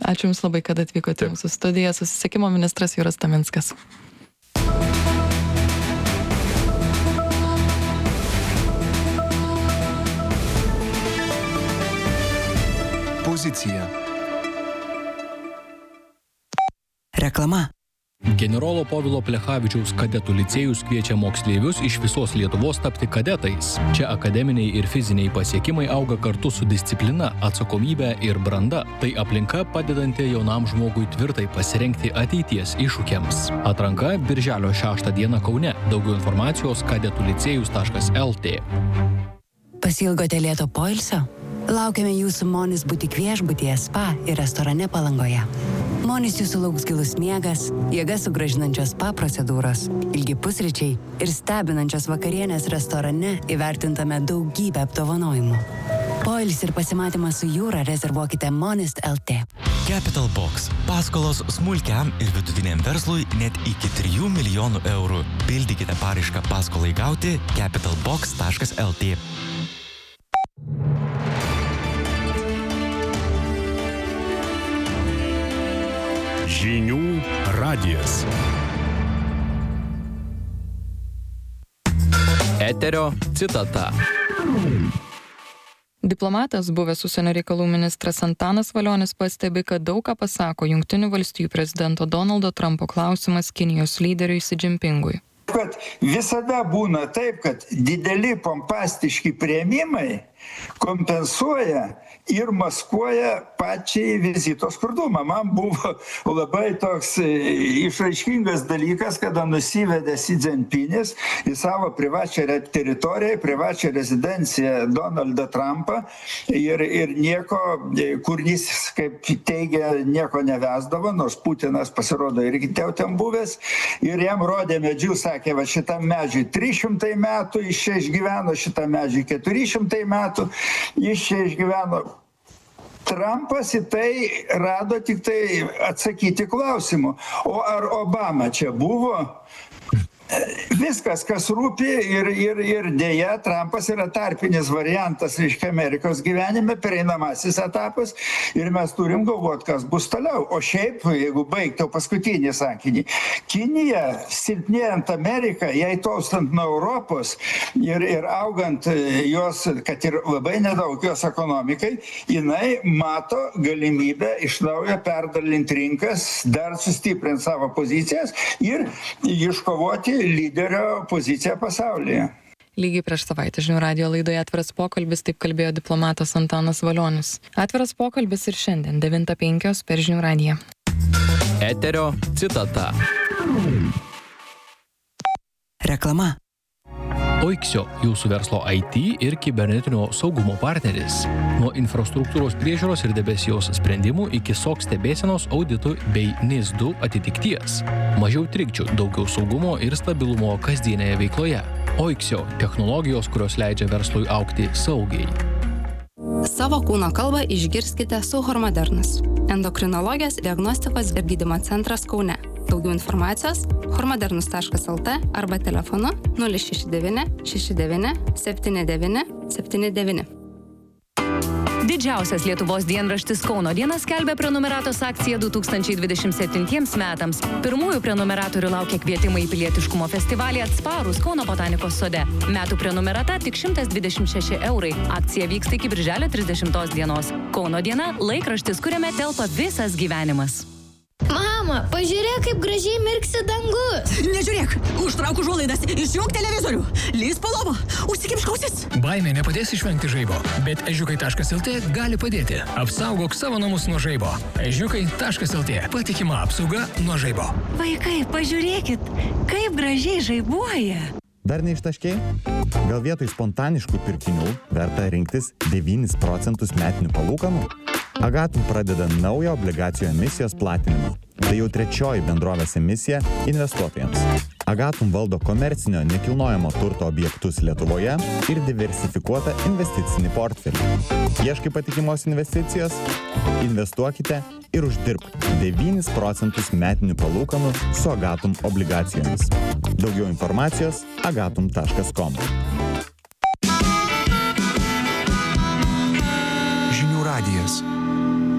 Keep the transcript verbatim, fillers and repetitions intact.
Ačiū Jums labai, kad atvykote į mūsų studiją. Susisiekimo ministras Juras Taminskas. Pozicija. Reklama. Generolo Povilo Plechavičiaus kadetų licėjus kviečia moksleivius iš visos Lietuvos tapti kadetais. Čia akademiniai ir fiziniai pasiekimai auga kartu su disciplina, atsakomybė ir branda. Tai aplinka padedanti jaunam žmogui tvirtai pasirengti ateities iššūkiams. Atranka birželio šeštą dieną Kaune. Daugiau informacijos kadetų licėjus taškas el tė. Pasiilgote lėto poilsio? Laukiame jūsų Monis butik viešbutyje, spa ir restorane Palangoje. Monis jūsų lauks gilus miegas, jėgas sugrąžinančios spa procedūros, ilgi pusryčiai ir stebinančios vakarienės restorane įvertintame daugybę apdovanojimų. Poilsį ir pasimatymą su jūra rezervuokite Monis taškas el tė. Capital Box. Paskolos smulkiam ir vidutiniam verslui net iki trijų milijonų eurų. Pildykite paraišką paskolai gauti capital box taškas el tė. Žinių radijas. Eterio citata. Diplomatas, buvęs užsienio reikalų ministras Antanas Valionis pastebi, kad daug ką pasako Jungtinių valstijų prezidento Donaldo Trumpo klausimas Kinijos lyderiui Xi Jinpingui. Kad visada būna taip, kad dideli pompastiški priėmimai kompensuoja ir maskuoja pačiai vizito skurdumą. Man buvo labai toks išraiškingas dalykas, kada nusivedė Xi Jinpingas į savo privačią teritoriją, privačią rezidenciją Donaldą Trumpą ir, ir nieko, kur jis, kaip teigia, nieko nevesdavo, nors Putinas pasirodo irgi ten buvęs, ir jam rodė medžius, sakė, va šitam medžiui trys šimtai metų iš čia išgyveno, šitam medžiui keturi šimtai metų iš čia išgyveno. Trumpas į tai rado tik tai atsakyti klausimu. O ar Obama čia buvo? Viskas, kas rūpi ir, ir, ir dėja, Trumpas yra tarpinis variantas, reiškia, Amerikos gyvenime, pereinamasis etapas ir mes turim galvoti, kas bus toliau. O šiaip, jeigu baigtų paskutinį sakinį, Kinija, silpnėjant Ameriką, jai tolstant nuo Europos ir, ir augant jos, kad ir labai nedaug jos ekonomikai, jinai mato galimybę iš naujo perdalinti rinkas, dar sustiprinti savo pozicijas ir iškovoti lyderio poziciją pasaulyje. Lygiai prieš savaitę Žinių radijo laidoje Atviras pokalbis, taip kalbėjo diplomatas Antanas Valionis. Atviras pokalbis ir šiandien devintą penkios per Žinių radiją. Eterio citata. Reklama. Oiksio, jūsų verslo I T ir kibernetinio saugumo partneris. Nuo infrastruktūros priežiūros ir debesijos sprendimų iki S O C stebėsenos auditų bei N I S du atitikties. Mažiau trikdžių, daugiau saugumo ir stabilumo kasdienėje veikloje. Oiksio – technologijos, kurios leidžia verslui augti saugiai. Savo kūno kalbą išgirskite su Hormodernas. Endokrinologijos diagnostikos ir gydymo centras Kaune. Daugiau informacijos hormodernus taškas el tė arba telefonu nulis šeši devyni šeši devyni septyni devyni septyni devyni. Didžiausias Lietuvos dienraštis Kauno diena skelbia prenumeratos akciją du tūkstančiai dvidešimt septintiems metams. Pirmųjų prenumeratorių laukia kvietimai į pilietiškumo festivalį Atsparūs Kauno botanikos sode. Metų prenumerata tik šimtas dvidešimt šeši eurai. Akcija vyksta iki birželio trisdešimtos dienos. Kauno diena – laikraštis, kuriame telpa visas gyvenimas. Mama, pažiūrėk, kaip gražiai mirksi dangus. Nežiūrėk, užtrauk užuolaidas, išjunk televizorių, lįs po lovą, užsikimšk ausis. Baimė nepadės išvengti žaibo, bet ežiukai taškas el tė gali padėti. Apsaugok savo namus nuo žaibo. ežiukai taškas el tė. Patikima apsauga nuo žaibo. Vaikai, pažiūrėkit, kaip gražiai žaibuoja. Dar neištaškiai? Gal vietoj spontaniškų pirkinių verta rinktis devynis procentus metinių palūkanų? Agatum pradeda naują obligacijų emisijos platinimą. Tai jau trečioji bendrovės emisija investuotojams. Agatum valdo komercinio nekilnojamo turto objektus Lietuvoje ir diversifikuotą investicinį portfelį. Ieškai patikimos investicijos? Investuokite ir uždirbk devynis procentus metinių palūkanų su Agatum obligacijomis. Daugiau informacijos agatum taškas kom. Žinių radijas.